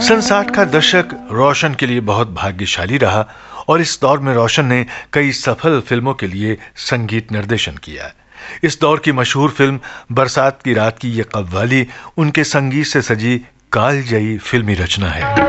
सन 60 का दशक रोशन के लिए बहुत भाग्यशाली रहा और इस दौर में रोशन ने कई सफल फिल्मों के लिए संगीत निर्देशन किया। इस दौर की मशहूर फिल्म बरसात की रात की ये कव्वाली उनके संगीत से सजी कालजयी फिल्मी रचना है।